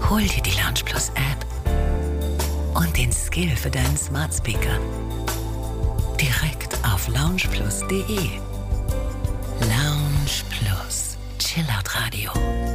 Hol dir die Lounge Plus App und den Skill für deinen Smart Speaker direkt auf loungeplus.de. Lounge Plus, Chillout Radio.